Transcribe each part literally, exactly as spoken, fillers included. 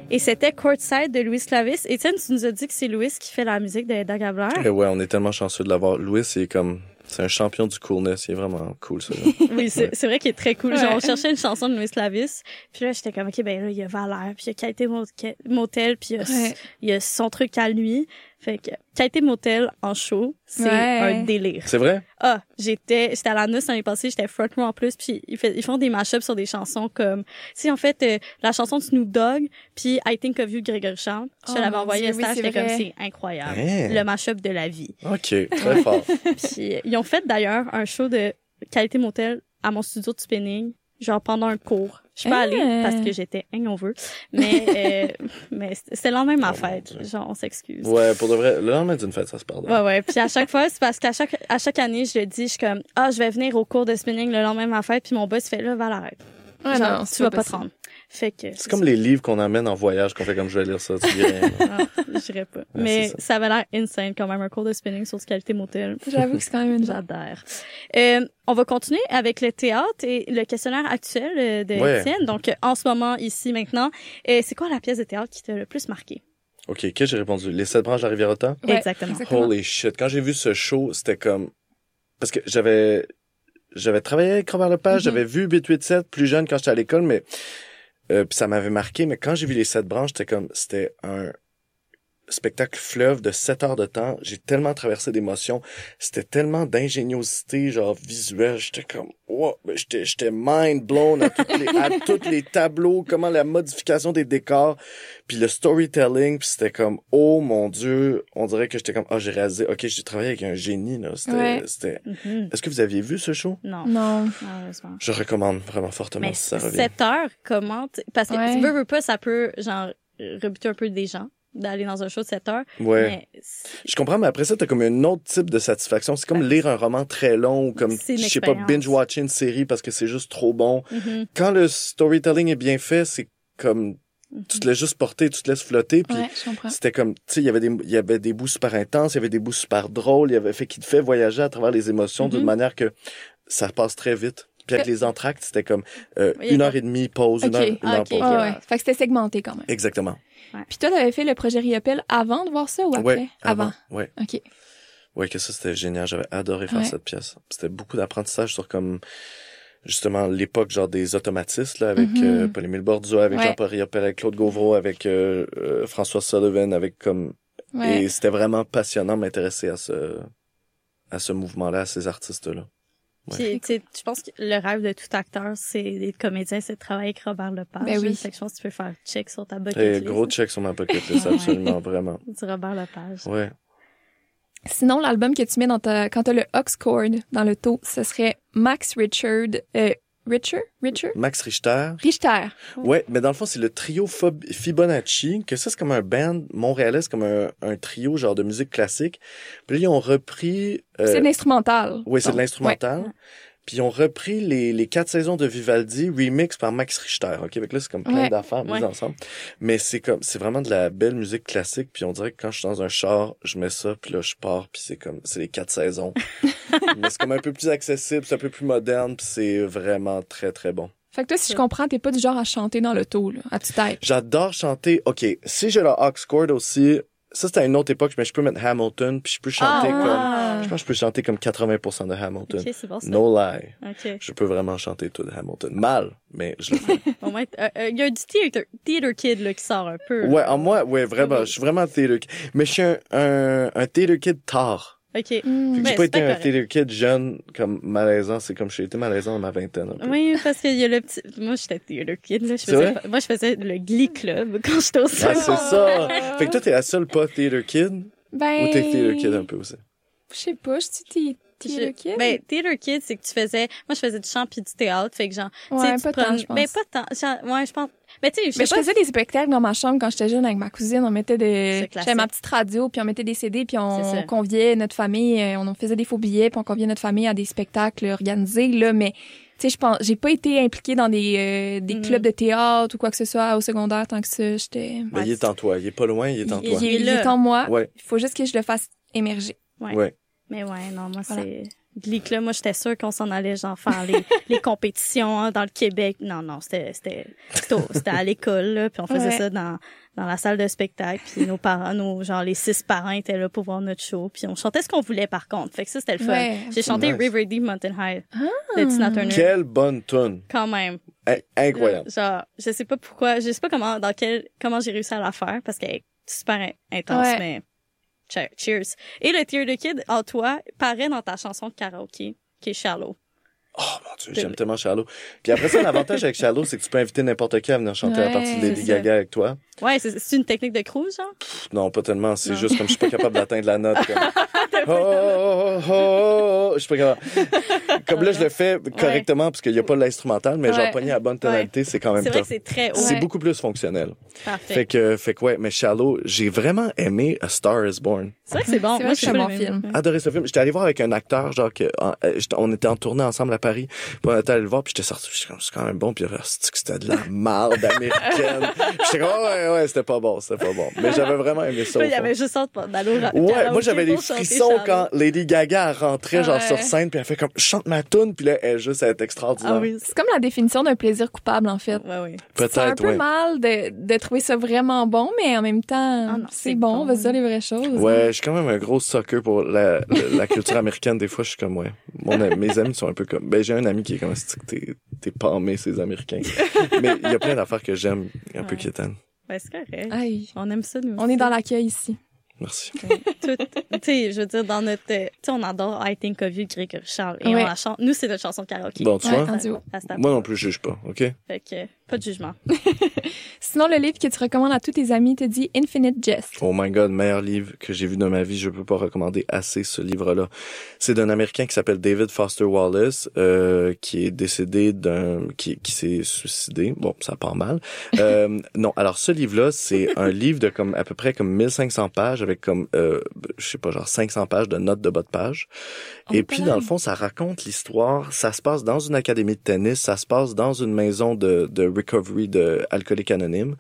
Et c'était Courtside de Louis Clavis. Étienne, tu nous as dit que c'est Louis qui fait la musique de Eda Gabler. Et ouais, on est tellement chanceux de l'avoir. Louis, c'est comme... C'est un champion du coolness. Il est vraiment cool, ça. Oui, c'est, ouais. c'est vrai qu'il est très cool. Ouais. Genre, on cherchait une chanson de Louis Clavis. Puis là, j'étais comme, OK, ben là, il y a Valère, puis il y a Qualité Motel, puis il y a, Ouais. il y a son truc à lui. Fait que Qualité Motel en show, c'est Ouais. un délire. C'est vrai? Ah, j'étais, j'étais à la noce l'année passée, j'étais front row en plus, puis ils, fait, ils font des mashups sur des chansons comme, tu sais, en fait, euh, la chanson de Snoop Dogg, puis I Think of You de Grégory Charles. Je te Oh l'avais mon envoyé à Dieu, oui, stage, c'est j'étais comme, vrai. c'est incroyable. Hein? Le mashup de la vie. OK, très fort. Puis ils ont fait d'ailleurs un show de Qualité Motel à mon studio de spinning, genre pendant un cours. Je suis pas allée Ah. parce que j'étais hangover, mais euh, mais c'était le lendemain de ma Oh mon fête, Dieu. genre on s'excuse. Ouais, pour de vrai, le lendemain d'une fête, ça se pardonne. Ouais ouais, puis à chaque fois c'est parce qu'à chaque à chaque année, je le dis, je suis comme ah, je vais venir au cours de spinning le lendemain de ma fête, puis mon boss fait là, Val arrête. Ah Genre, non, tu vas pas te possible. rendre. Fait que C'est comme les livres qu'on amène en voyage, qu'on fait comme je vais lire ça, tu dis rien. Ah, je dirais pas. Mais c'est ça. ça avait l'air insane quand même un cours de spinning sur du Qualité Motel. J'avoue que c'est quand même une J'adore. Euh, on va continuer avec le théâtre et le questionnaire actuel euh, de Ouais. Étienne. Donc, euh, en ce moment, ici, maintenant, euh, c'est quoi la pièce de théâtre qui t'a le plus marqué? OK, qu'est-ce que j'ai répondu? Les sept branches de la Riviera-Autant? Ouais, Exactement. exactement. Holy shit. Quand j'ai vu ce show, c'était comme... Parce que j'avais... J'avais travaillé avec Robert Lepage, Mm-hmm. j'avais vu huit huit sept plus jeune quand j'étais à l'école, mais... Euh, puis ça m'avait marqué, mais quand j'ai vu les sept branches, c'était comme... C'était un spectacle fleuve de sept heures de temps. J'ai tellement traversé d'émotions. C'était tellement d'ingéniosité, genre visuelle. J'étais comme... Wow, ben, j'étais, j'étais mind blown à tous les, à tous les tableaux, comment la modification des décors, puis le storytelling, puis c'était comme, oh mon Dieu, on dirait que j'étais comme, ah, oh, j'ai réalisé, ok, j'ai travaillé avec un génie, là. C'était, Ouais. c'était... Mhm. Est-ce que vous aviez vu ce show? Non. Non. Malheureusement. Je recommande vraiment fortement Mais si ça revient. sept heures, comment... t- Parce que Ouais. tu veux, veux pas, ça peut, genre, rebuter un peu des gens d'aller dans un show de sept heures. Ouais. Mais c'est- Je comprends, mais après ça, t'as comme un autre type de satisfaction. C'est comme lire un roman très long ou comme, C'est une je sais pas, expérience. binge-watcher une série parce que c'est juste trop bon. Mhm. Quand le storytelling est bien fait, c'est comme, tu te laisses juste porter, tu te laisses flotter, puis Ouais, je comprends. c'était comme, tu sais, il y avait des, il y avait des bouts super intenses, il y avait des bouts super drôles, il y avait fait qu'il te fait voyager à travers les émotions d'une Mhm. manière que ça passe très vite. Puis avec les entractes, c'était comme euh, Oui, il y a une pas- heure et demie, pause, une Ok. heure, une Ah, heure, ok, pause. ok. Ah ouais. Fait que c'était segmenté quand même. Exactement. Puis toi, t'avais fait le projet Riopel avant de voir ça ou après? Ouais, avant. Ouais. OK. Ouais, que ça, c'était génial. J'avais adoré faire Ouais. cette pièce. C'était beaucoup d'apprentissage sur comme, justement, l'époque, genre, des automatistes, là, avec Mhm. euh, Paul-Émile Borduas, avec Ouais. Jean-Paul Riopel, avec Claude Gauvreau, avec euh, euh, François Sullivan, avec comme... Ouais. Et c'était vraiment passionnant de m'intéresser à ce, à ce mouvement-là, à ces artistes-là. Ouais. Puis, tu sais, je pense que le rêve de tout acteur, c'est d'être comédien, c'est de travailler avec Robert Lepage. Ben oui. Fait que je pense que tu peux faire check sur ta bucket Et list. gros check sur ma bucket list, Ouais. absolument, vraiment. Du Robert Lepage. Ouais. Sinon, l'album que tu mets dans ta, quand t'as le aux cord dans le taux, ce serait Max Richard, euh, Richard? Richard? Max Richter. Richter. Ouais, mais dans le fond, c'est le trio Fob- Fibonacci, que ça, c'est comme un band montréalais, c'est comme un, un trio genre de musique classique. Puis là, ils ont repris... euh, C'est de l'instrumental. oui, c'est de Donc, l'instrumental. Ouais. Puis ils ont repris les, les quatre saisons de Vivaldi, remix par Max Richter. OK, avec là, c'est comme plein Ouais. d'affaires mises Ouais. ensemble. Mais c'est comme, c'est vraiment de la belle musique classique. Puis on dirait que quand je suis dans un char, je mets ça, puis là, je pars, puis c'est comme, c'est les quatre saisons. Mais c'est comme un peu plus accessible, c'est un peu plus moderne, puis c'est vraiment très, très bon. Fait que toi, si je comprends, t'es pas du genre à chanter dans le taux, là, à tue-tête. J'adore chanter. OK, si j'ai le aux cord aussi, ça, c'était à une autre époque, mais je peux mettre Hamilton, puis je peux chanter Ah, comme... wow. Je pense que je peux chanter comme quatre-vingts pour cent de Hamilton. Ok, c'est bon ça. No lie. Ok. Je peux vraiment chanter tout de Hamilton. Mal, mais je le fais. Au moins, euh, euh, il y a du theater, theater kid là, qui sort un peu. Ouais, en moi, ouais, vraiment. Je suis vraiment theater kid. Mais je suis un, un, un theater kid tard. Ok. Fait que Hmm. Mais j'ai pas c'est été pas un correct. theater kid jeune, comme malaisant. C'est comme j'ai été malaisant dans ma vingtaine. Un peu. Oui, parce qu'il y a le petit... Moi, j'étais theater kid, là. Je C'est faisais... vrai? Moi, je faisais le Glee Club quand j'étais au Ah, secondaire. c'est ça. Fait que toi, t'es la seule pas theater kid? Ben. Ou t'es theater kid un peu aussi? Je sais pas, je suis t'es Je- le kid? Ben, theater kid, c'est que tu faisais... Moi, je faisais du chant puis du théâtre. Fait que genre... tu sais, Ouais, tu pas prends- tant, je pense. Ben, pas tant. Genre, ouais, je pense... Mais tu sais, je Mais sais je pas... faisais des spectacles dans ma chambre quand j'étais jeune avec ma cousine. On mettait des, C'est classique. j'avais ma petite radio, puis on mettait des C D, puis C'est on ça. conviait notre famille, euh, on faisait des faux billets, puis on conviait notre famille à des spectacles organisés, là. Mais, tu sais, je pense, j'ai pas été impliquée dans des, euh, des Mhm. clubs de théâtre ou quoi que ce soit au secondaire tant que ça. J'étais, Ben, il est en toi. Il est pas loin, il est en Il- toi. il, est il là. est en moi. Ouais, Il faut juste que je le fasse émerger. Ouais. ouais. Mais ouais, non, moi, Voilà. c'est... Glick, là, moi, j'étais sûre qu'on s'en allait, genre, faire les, les compétitions hein, dans le Québec. Non, non, c'était, c'était, c'était, c'était à l'école, là, puis on faisait Ouais. ça dans, dans la salle de spectacle, puis nos parents, nos, genre, les six parents étaient là pour voir notre show, puis on chantait ce qu'on voulait, par contre. Fait que ça, c'était le fun. Ouais, J'ai chanté nice. River Deep Mountain High Ah. de Tina Turner. Quelle bonne tune. Quand même. In- incroyable. Genre, je sais pas pourquoi, je sais pas comment, dans quel, comment j'ai réussi à la faire, parce qu'elle est super in- intense, Ouais. mais che- cheers. Et le Tear the Kid, en toi, paraît dans ta chanson de karaoké, qui est Shallow. Oh mon Dieu, j'aime tellement Shallow. Puis après ça, l'avantage avec Shallow, c'est que tu peux inviter n'importe qui à venir chanter la Ouais, partie de Lady c'est ça. Gaga avec toi. Ouais, c'est, c'est une technique de cruise, genre? Pff, non, pas tellement. C'est Non. juste comme je suis pas capable d'atteindre la note. Comme... oh, oh, oh, oh, je suis pas capable. Comme là, je le fais correctement parce qu'il y a pas l'instrumental, mais genre Ouais. pogner à bonne tonalité, c'est quand même C'est vrai tough. que c'est très haut. C'est Ouais. beaucoup plus fonctionnel. Parfait. Fait que, fait que ouais, mais Shallow, j'ai vraiment aimé A Star Is Born. C'est vrai que c'est bon. C'est Moi, vrai que c'est un j'ai bon pas aimé. film. Adoré ce film. J'étais allé voir avec un acteur, genre que en- euh, j'étais- on était en tournée ensemble à Paris. Puis on était allé le voir, puis j'étais sorti, j'étais comme, c'est quand même bon. Puis là, c'est que c'était de la marde américaine. Puis j'étais comme, ouais, ouais, c'était pas bon, c'était pas bon. Mais j'avais vraiment aimé ça. au Il y fond. avait juste hâte d'aller au ra- Ouais, karaoké moi j'avais des pour chanter frissons Shallow. quand Lady Gaga rentrait genre Ouais. sur scène puis elle fait comme chante ma tune puis là elle juste elle est extraordinaire. Ah oui. C'est comme la définition d'un plaisir coupable, en fait. Ouais, ouais. C'est un Peut-être peu ouais. mal de, de trouver ça vraiment bon, mais en même temps, Ah non, c'est c'est bon, bon. on va se dire les vraies choses. Ouais, je suis quand même un gros sucker pour la, la, la culture américaine. Des fois, je suis comme, ouais. Mon, mes amis sont un peu comme, ben, j'ai un ami qui est comme, c'est que t'es, t'es pâmé, ces Américains. Mais il y a plein d'affaires que j'aime, un peu Ouais. quétaines. Ben, c'est correct. Aïe. On aime ça, nous. On est dans l'accueil ici. Merci. Tout, tu sais, je veux dire, dans notre, euh, tu sais, on adore I Think of You de Grégory Charles. Et Ouais. on la chante. Nous, c'est notre chanson de karaoké. Bon, tu Ouais, vois, en duo. Ça se tape moi pas. non plus, je juge pas, OK? Fait que, pas de jugement. Sinon, le livre que tu recommandes à tous tes amis te dit Infinite Jest. Oh my god, meilleur livre que j'ai vu de ma vie. Je peux pas recommander assez ce livre-là. C'est d'un Américain qui s'appelle David Foster Wallace, euh, qui est décédé d'un, qui, qui s'est suicidé. Bon, ça part mal. Euh, non, alors ce livre-là, c'est un livre de comme, à peu près comme mille cinq cents pages avec comme, euh, je sais pas, genre cinq cents pages de notes de bas de page. Et puis, dans le fond, ça raconte l'histoire. Ça se passe dans une académie de tennis. Ça se passe dans une maison de, de recovery de alcooliques anonymes.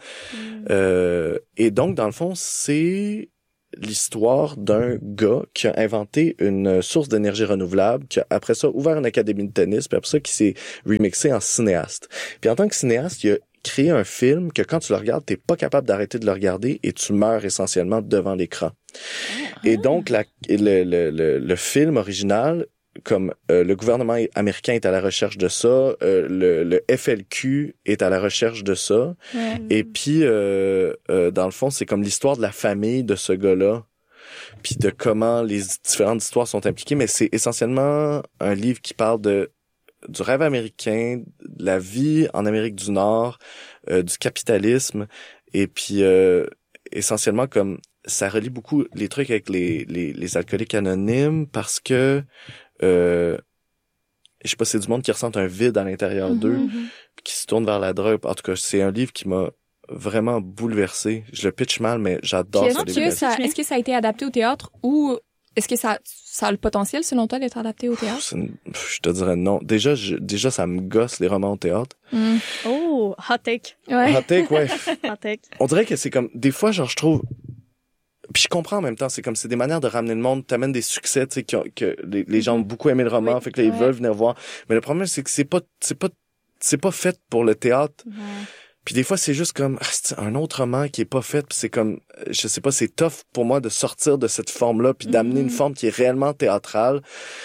Euh, et donc, dans le fond, c'est l'histoire d'un gars qui a inventé une source d'énergie renouvelable, qui a après ça ouvert une académie de tennis, puis après ça qui s'est remixé en cinéaste. Puis en tant que cinéaste, il a créé un film que quand tu le regardes, t'es pas capable d'arrêter de le regarder et tu meurs essentiellement devant l'écran. Et donc, la, le, le, le, le film original, comme euh, le gouvernement américain est à la recherche de ça, euh, le, le F L Q est à la recherche de ça, Ouais. et puis euh, euh, dans le fond, c'est comme l'histoire de la famille de ce gars-là, puis de comment les différentes histoires sont impliquées, mais c'est essentiellement un livre qui parle de du rêve américain, de la vie en Amérique du Nord, euh, du capitalisme, et puis euh, essentiellement comme ça relie beaucoup les trucs avec les les, les alcooliques anonymes parce que euh, je sais pas, c'est du monde qui ressent un vide à l'intérieur Mhm. d'eux, puis qui se tourne vers la drogue. En tout cas, c'est un livre qui m'a vraiment bouleversé. Je le pitch mal, mais j'adore Puis ce Est-ce livre. que, ça, est-ce que ça a été adapté au théâtre ou est-ce que ça, ça a le potentiel, selon toi, d'être adapté au théâtre? C'est une- Je te dirais non. Déjà, je, déjà, ça me gosse les romans au théâtre. Mm. Oh, hot take. Ouais. Hot take, ouais. Hot take. On dirait que c'est comme des fois, genre, je trouve. Puis je comprends en même temps, c'est comme c'est des manières de ramener le monde, t'amènes des succès, tu sais, que, que les, les gens ont beaucoup aimé le roman, Oui. fait que là, ils Ouais. veulent venir voir. Mais le problème, c'est que c'est pas, c'est pas, c'est pas fait pour le théâtre. Ouais. Puis des fois, c'est juste comme ah, c'est un autre roman qui est pas fait, puis c'est comme euh, je sais pas, c'est tough pour moi de sortir de cette forme-là puis d'amener Mhm. une forme qui est réellement théâtrale.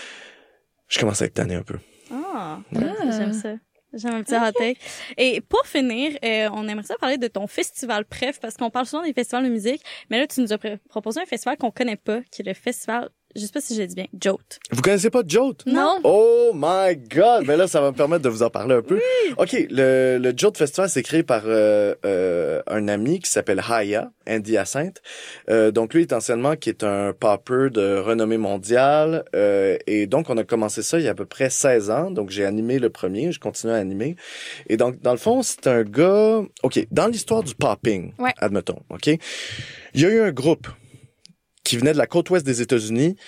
Je commence à être tanné un peu. Ah, Ah. j'aime ça. J'aime un petit hot take. Et pour finir, euh, on aimerait ça parler de ton festival préf, parce qu'on parle souvent des festivals de musique, mais là, tu nous as pr- proposé un festival qu'on connaît pas, qui est le festival, je sais pas si j'ai dit bien, Jolt. Vous connaissez pas Jolt? Non. Oh my God! Ben là, ça va me permettre de vous en parler un peu. OK, le, le Jolt Festival, c'est créé par euh, euh, un ami qui s'appelle Haya, Andy Hyacinthe. Euh, donc, lui, essentiellement, qui est un popper de renommée mondiale. Euh, et donc, on a commencé ça il y a à peu près seize ans. Donc, j'ai animé le premier, je continue à animer. Et donc, dans le fond, c'est un gars... OK, dans l'histoire du popping, Ouais. admettons, OK? Il y a eu un groupe qui venait de la côte ouest des États-Unis,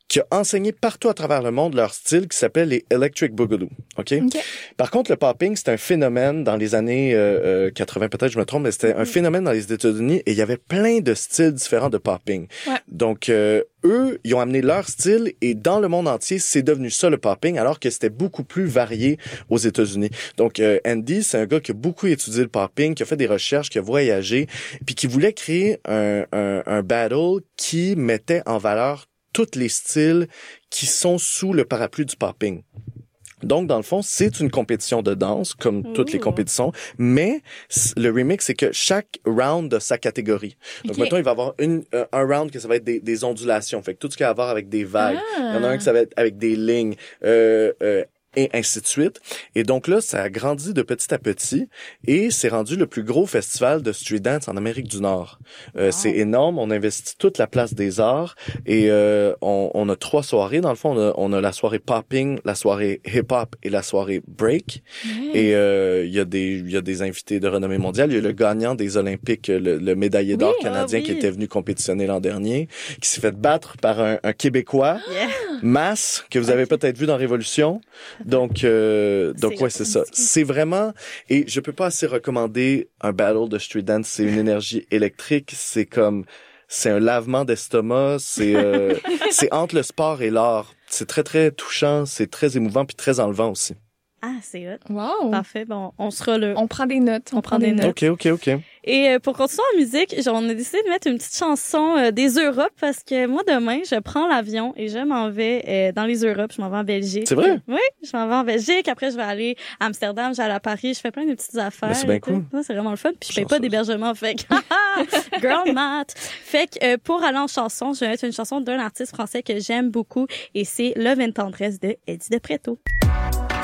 qui a enseigné partout à travers le monde leur style qui s'appelle les Electric Boogaloo. OK? OK. Par contre, le popping, c'est un phénomène dans les années euh, quatre-vingts, peut-être, je me trompe, mais c'était un phénomène dans les États-Unis et il y avait plein de styles différents de popping. Ouais. Donc, euh, eux, ils ont amené leur style et dans le monde entier, c'est devenu ça le popping, alors que c'était beaucoup plus varié aux États-Unis. Donc, euh, Andy, c'est un gars qui a beaucoup étudié le popping, qui a fait des recherches, qui a voyagé, puis qui voulait créer un, un, un battle qui mettait en valeur tous les styles qui sont sous le parapluie du popping. Donc, dans le fond, c'est une compétition de danse, comme Ooh. toutes les compétitions, mais le remix, c'est que chaque round a sa catégorie. Donc, okay. mettons, il va y avoir une, euh, un round que ça va être des, des ondulations, fait que tout ce qui a à voir avec des vagues. Ah. Il y en a un qui ça va être avec des lignes, euh, euh, et ainsi de suite. Et donc là, ça a grandi de petit à petit et c'est rendu le plus gros festival de street dance en Amérique du Nord. Euh, wow. C'est énorme. On investit toute la place des arts et euh, on, on a trois soirées. Dans le fond, on a, on a la soirée popping, la soirée hip-hop et la soirée break. Nice. Et euh, il y a des il y a des invités de renommée mondiale. Il y a le gagnant des Olympiques, le, le médaillé d'or oui, canadien ah, oui. qui était venu compétitionner l'an dernier, qui s'est fait battre par un, un Québécois, yeah. Mass, que vous avez peut-être vu dans Révolution. Donc, euh, donc c'est ouais, c'est ça. C'est vraiment, et je peux pas assez recommander un battle de street dance. C'est une énergie électrique. C'est comme, c'est un lavement d'estomac. C'est, euh, c'est entre le sport et l'art. C'est très très touchant. C'est très émouvant puis très enlevant aussi. Ah, c'est hot. Wow. Parfait. Bon, on sera là. On prend des notes. On, on prend des notes. OK, OK, OK. Et euh, pour continuer en musique, genre, on a décidé de mettre une petite chanson euh, des Europes parce que moi, demain, je prends l'avion et je m'en vais euh, dans les Europes. Je m'en vais en Belgique. C'est vrai? Oui, je m'en vais en Belgique. Après, je vais aller à Amsterdam, je vais aller à Paris. Je fais plein de petites affaires. Ben, c'est bien cool. Ouais, c'est vraiment le fun. Puis je paye pas d'hébergement. Fait que, girl math. Fait que euh, pour aller en chanson, je vais mettre une chanson d'un artiste français que j'aime beaucoup et c'est Love and Tendresse de Eddie de Pretto.